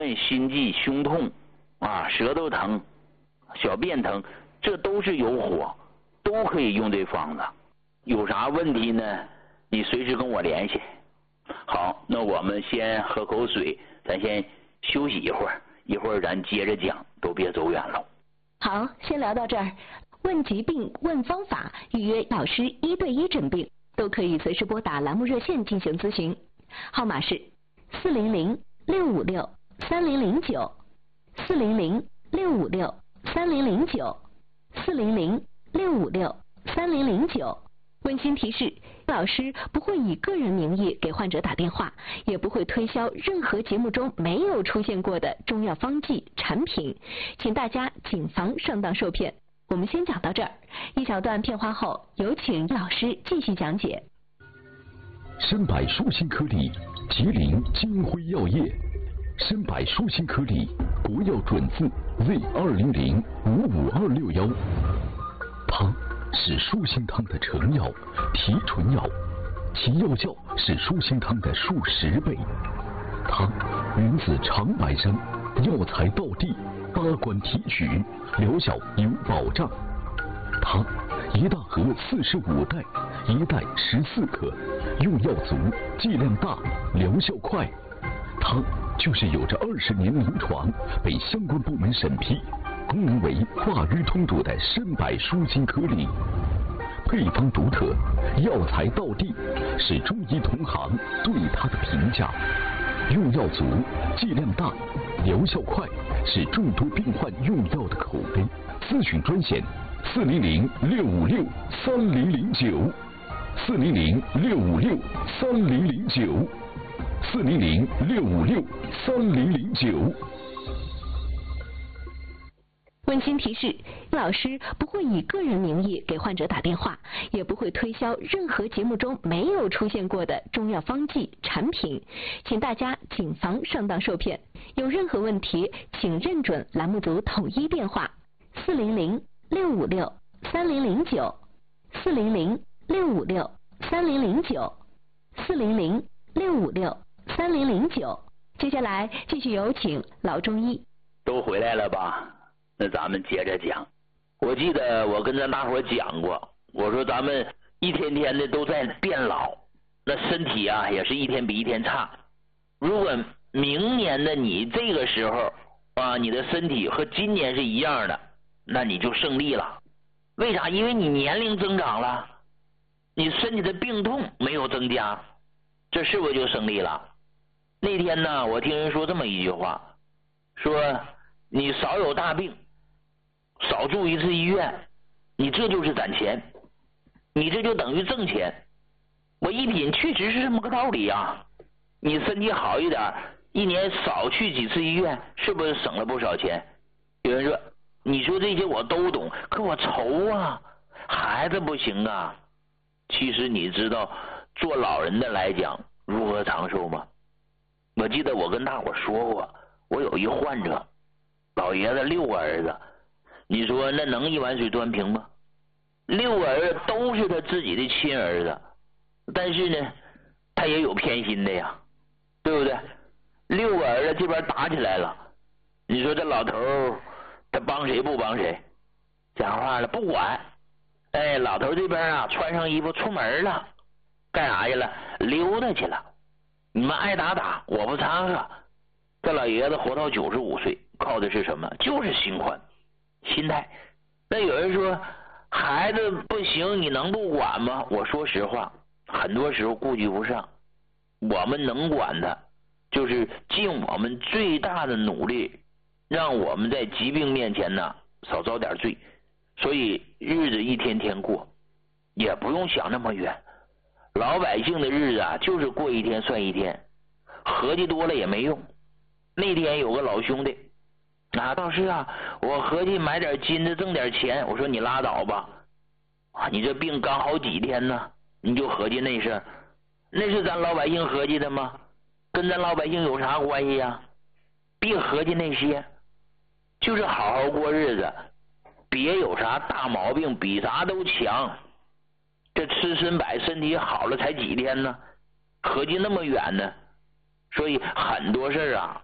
心悸、胸痛啊、舌头疼、小便疼，这都是有火，都可以用这方子。有啥问题呢？你随时跟我联系。好，那我们先喝口水，咱先休息一会儿，一会儿咱接着讲，都别走远了。 好，先聊到这儿。问疾病、问方法，预约老师1对1诊病，都可以随时拨打栏目热线进行咨询，号码是400-656-3009，400-656-3009。温馨提示：老师不会以个人名义给患者打电话，也不会推销任何节目中没有出现过的中药方剂产品，请大家谨防上当受骗。我们先讲到这儿，一小段片花后，有请老师继续讲解。 参柏舒心颗粒，吉林金辉药业。参柏舒心颗粒，国药准字 Z200-55261。它是舒心汤的成药、提纯药，其药效是舒心汤的数10倍。它源自长白山，药材到地，8关提取，疗效有保障。它一大盒45袋，一袋14克，用药足，剂量大，疗效快。它就是有着20年临床，被相关部门审批，功能为化瘀通堵的参柏舒心颗粒。配方独特，药材到地，是中医同行对它的评价。用药足，剂量大，疗效快，是众多病患用药的口碑。咨询专线400-656-3009，400-656-3009。 温馨提示：老师不会以个人名义给患者打电话，也不会推销任何节目中没有出现过的中药方剂产品，请大家谨防上当受骗。有任何问题，请认准栏目组统一电话400-656-3009，400-656-3009。接下来继续有请老中医。 都回来了吧？那咱们接着讲。我记得我跟咱大伙讲过，我说咱们一天天的都在变老，那身体啊也是一天比一天差。如果明年的你这个时候啊，你的身体和今年是一样的，那你就胜利了。为啥？因为你年龄增长了，你身体的病痛没有增加，这是不是就胜利了？那天呢，我听人说这么一句话，说你少有大病，少住一次医院，你这就是攒钱，你这就等于挣钱。我一品确实是这么个道理啊。你身体好一点，一年少去几次医院，是不是省了不少钱？有人说，你说这些我都懂，可我愁啊，孩子不行啊。其实你知道做老人的来讲如何长寿吗？我记得我跟大伙说过，我有一患者，老爷子6个儿子，你说那能一碗水端平吗？6个儿子都是他自己的亲儿子，但是呢他也有偏心的呀，对不对？6个儿子这边打起来了，你说这老头他帮谁不帮谁？讲话了不管。哎，老头这边啊穿上衣服出门了，干啥去了？溜达去了。你们爱打打，我不掺和。这老爷子活到95岁，靠的是什么？就是心宽，心态。那有人说孩子不行，你能不管吗？我说实话，很多时候顾及不上。我们能管的，就是尽我们最大的努力，让我们在疾病面前呢少遭点罪。所以日子一天天过，也不用想那么远。老百姓的日子啊，就是过一天算一天，合计多了也没用。那天有个老兄弟啊，道士啊，我合计买点金子挣点钱。我说你拉倒吧，啊，你这病刚好几天呢，你就合计那事儿，那是咱老百姓合计的吗？跟咱老百姓有啥关系呀？别合计那些，就是好好过日子，别有啥大毛病，比啥都强。这吃参柏身体好了才几天呢，合计那么远呢。所以很多事啊，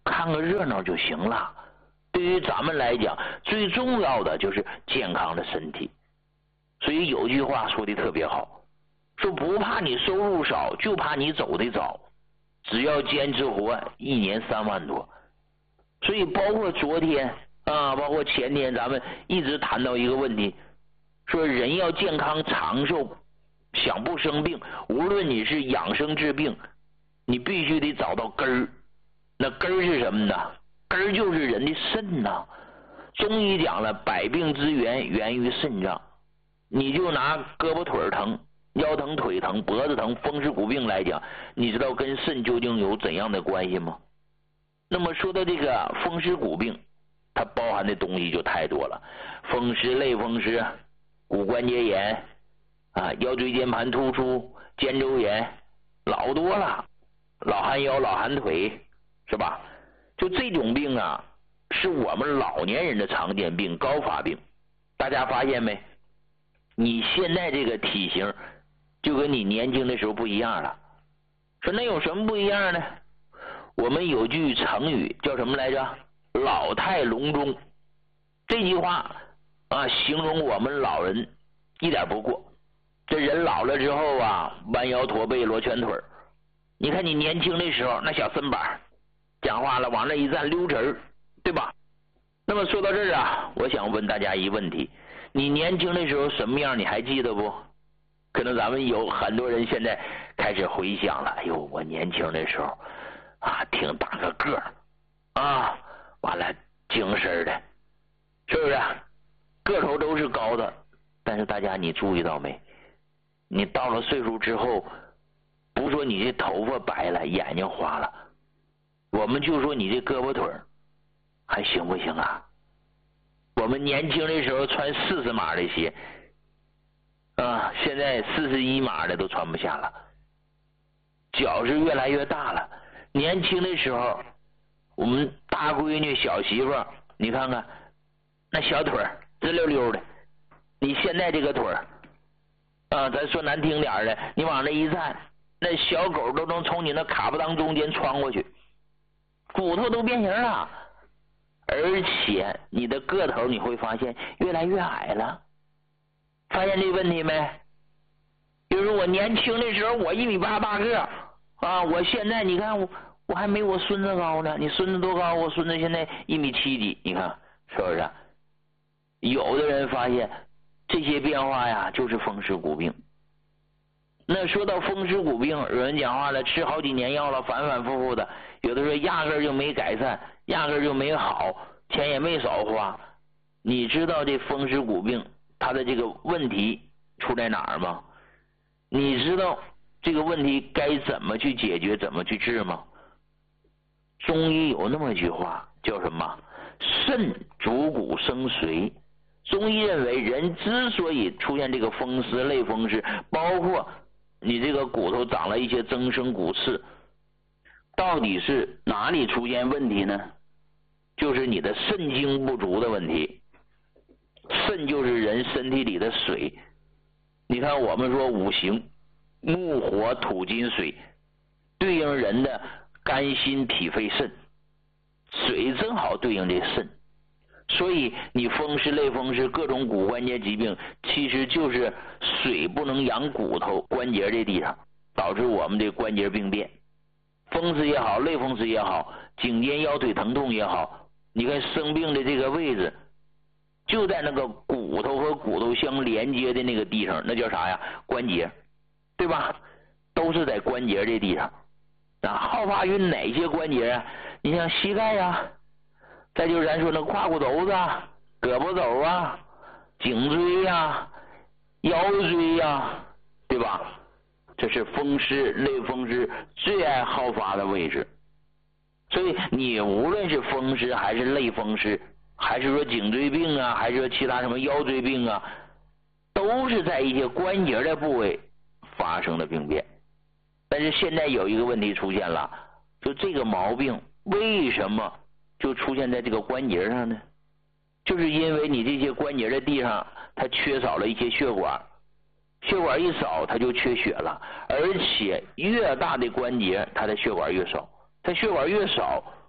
看个热闹就行了。对于咱们来讲，最重要的就是健康的身体。所以有句话说的特别好，说不怕你收入少，就怕你走得早。只要坚持活，1年3万多。所以包括昨天包括前天，咱们一直谈到一个问题，说人要健康长寿，想不生病，无论你是养生治病，你必须得找到根儿。那根儿是什么呢？根儿就是人的肾呐。中医讲了，百病之源源于肾脏。你就拿胳膊腿疼、腰疼、腿疼、脖子疼、风湿骨病来讲，你知道跟肾究竟有怎样的关系吗？那么说到这个风湿骨病，它包含的东西就太多了，风湿、类风湿、骨关节炎腰椎间盘突出、肩周炎，老多了，老寒腰、老寒腿，是吧？就这种病啊，是我们老年人的常见病、高发病。大家发现没？你现在这个体型就跟你年轻的时候不一样了。说那有什么不一样呢？我们有句成语叫什么来着？老态龙钟。这句话形容我们老人一点不过。这人老了之后弯腰驼背罗拳腿。你看你年轻的时候那小身板，讲话了往那一站溜直儿，对吧？那么说到这儿我想问大家一个问题，你年轻的时候什么样你还记得不？可能咱们有很多人现在开始回想了，哎呦，我年轻的时候挺大个个儿完了精神的，是不是？个头都是高的，但是大家你注意到没？你到了岁数之后，不说你这头发白了，眼睛花了，我们就说你这胳膊腿还行不行啊？我们年轻的时候穿40码的鞋现在41码的都穿不下了，脚是越来越大了。年轻的时候我们大闺女小媳妇你看看那小腿直溜溜的，你现在这个腿咱说难听点的，你往那一站，那小狗都能从你那卡巴裆中间穿过去，骨头都变形了。而且你的个头你会发现越来越矮了，发现这个问题没？比如说我年轻的时候我1.88米个我现在你看我还没我孙子高呢。你孙子多高？我孙子现在1.7米几，你看是不是？有的人发现这些变化就是风湿骨病。那说到风湿骨病，有人讲话了，吃好几年药了，反反复复的，有的说压根儿就没改善，压根儿就没好，钱也没少花。你知道这风湿骨病它的这个问题出在哪儿吗？你知道这个问题该怎么去解决，怎么去治吗？中医有那么一句话叫什么？肾主骨生髓。中医认为人之所以出现这个风湿、类风湿，包括你这个骨头长了一些增生骨刺，到底是哪里出现问题呢？就是你的肾精不足的问题。肾就是人身体里的水。你看我们说五行木火土金水，对应人的肝心脾肺肾，水正好对应这肾。所以你风湿、类风湿各种骨关节疾病，其实就是水不能养骨头关节这地方，导致我们这关节病变。风湿也好，类风湿也好，颈肩腰腿疼痛也好，你看生病的这个位置就在那个骨头和骨头相连接的那个地方，那叫啥呀？关节，对吧？都是在关节这地方。好发于哪些关节你像膝盖再就是咱说那胯骨轴子、胳膊肘颈椎腰椎对吧？这是风湿、类风湿最爱好发的位置。所以你无论是风湿还是类风湿，还是说颈椎病还是说其他什么腰椎病都是在一些关节的部位发生的病变。但是现在有一个问题出现了，就这个毛病为什么就出现在这个关节上呢？就是因为你这些关节的地上它缺少了一些血管，血管一少它就缺血了，而且越大的关节它的血管越少，它血管越少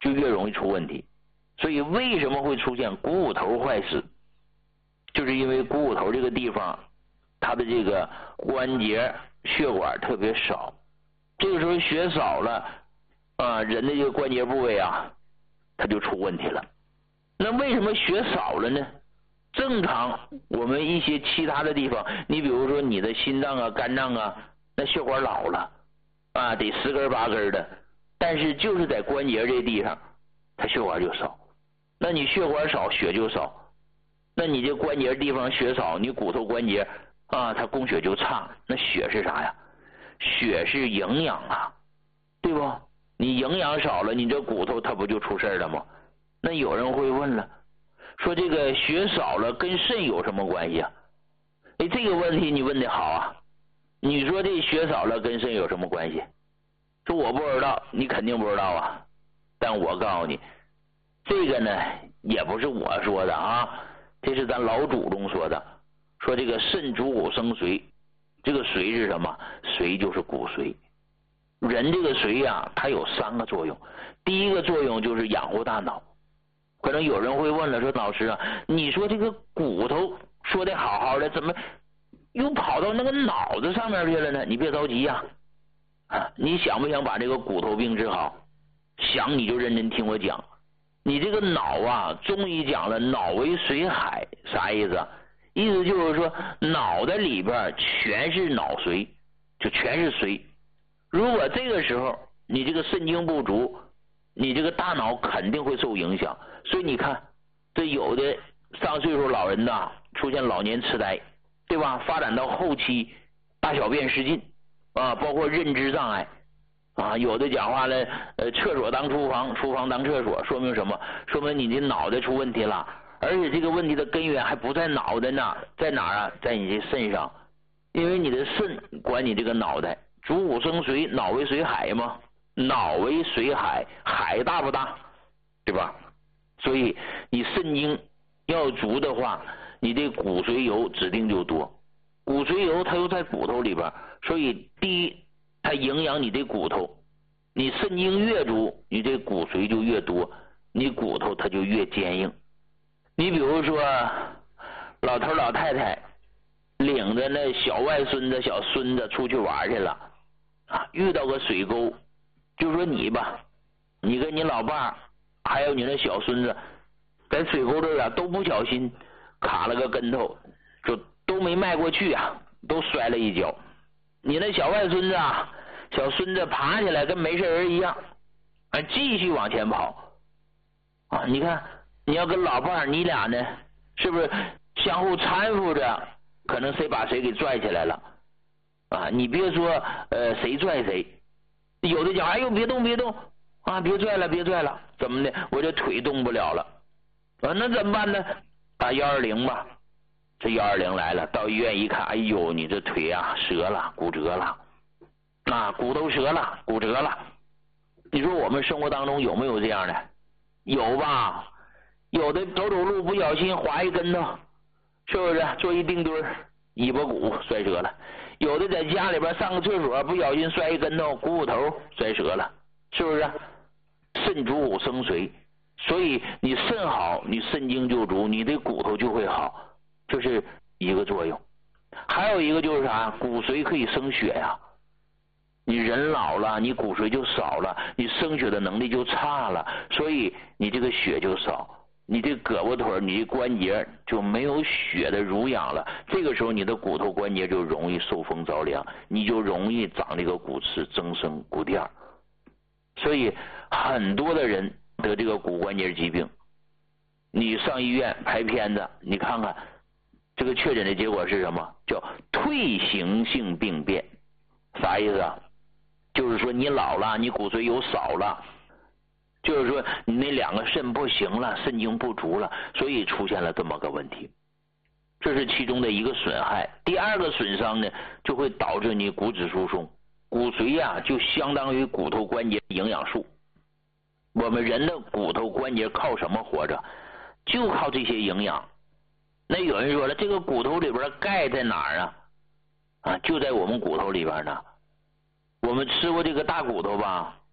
就越容易出问题。所以为什么会出现股骨头坏死，就是因为股骨头这个地方它的这个关节血管特别少，这个时候血少了人的这个关节部位它就出问题了。那为什么血少了呢？正常我们一些其他的地方，你比如说你的心脏肝脏那血管老了得10根8根的，但是就是在关节这地方它血管就少。那你血管少，血就少，那你这关节地方血少，你骨头关节它供血就差。那血是啥呀？血是营养对不？你营养少了，你这骨头它不就出事了吗？那有人会问了，说这个血少了跟肾有什么关系这个问题你问的好你说这血少了跟肾有什么关系？说我不知道，你肯定不知道但我告诉你，这个呢也不是我说的这是咱老祖宗说的，说这个肾主骨生髓，这个髓是什么？髓就是骨髓。人这个髓它有3个作用。第一个作用就是养护大脑。可能有人会问了，说老师你说这个骨头说的好好的，怎么又跑到那个脑子上面去了呢？你别着急你想不想把这个骨头病治好？想你就认真听我讲。你这个脑中医讲了，脑为髓海，啥意思意思就是说脑袋里边全是脑髓，就全是髓。如果这个时候你这个肾精不足，你这个大脑肯定会受影响。所以你看，这有的上岁数老人出现老年痴呆，对吧？发展到后期大小便失禁包括认知障碍有的讲话了厕所当厨房，厨房当厕所，说明什么？说明你的脑袋出问题了，而且这个问题的根源还不在脑袋呢，在哪在你这肾上。因为你的肾管你这个脑袋，主骨生髓，脑为髓海嘛，脑为髓海，海大不大，对吧？所以你肾精要足的话，你这骨髓油指定就多。骨髓油它又在骨头里边，所以第一它营养你的骨头，你肾精越足，你这骨髓就越多，你骨头它就越坚硬。你比如说老头老太太领着那小外孙子小孙子出去玩去了遇到个水沟，就说你吧，你跟你老爸还有你那小孙子在水沟这都不小心卡了个跟头，就都没迈过去都摔了一跤。你那小外孙子小孙子爬起来跟没事人一样继续往前跑你看你要跟老伴你俩呢是不是相互搀扶着，可能谁把谁给拽起来了你别说谁拽谁，有的讲哎呦别动别动别拽了别拽了，怎么的我这腿动不了了那怎么办呢？打120吧。这120来了，到医院一看，哎呦你这腿折了，骨折了骨头折了，骨折了。你说我们生活当中有没有这样的？有吧？有的走路不小心滑一跟头，是不是做一定墩尾巴骨摔折了？有的在家里边上个厕所不小心摔一跟头，股骨头摔折了，是不是？肾主骨生髓，所以你肾好，你肾精就足，你的骨头就会好，这是一个作用。还有一个就是啥？骨髓可以生血你人老了，你骨髓就少了，你生血的能力就差了，所以你这个血就少，你这胳膊腿你这关节就没有血的濡养了，这个时候你的骨头关节就容易受风着凉，你就容易长这个骨刺，增生骨垫。所以很多的人得这个骨关节疾病，你上医院拍片子，你看看这个确诊的结果是什么？叫退行性病变。啥意思就是说你老了，你骨髓油少了，就是说你那2个肾不行了，肾精不足了，所以出现了这么个问题。这是其中的一个损害。第二个损伤呢，就会导致你骨质疏松。骨髓就相当于骨头关节营养素。我们人的骨头关节靠什么活着？就靠这些营养。那有人说了，这个骨头里边钙在哪儿就在我们骨头里边呢。我们吃过这个大骨头吧，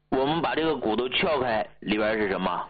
我们把这个骨头撬开，里边是什么？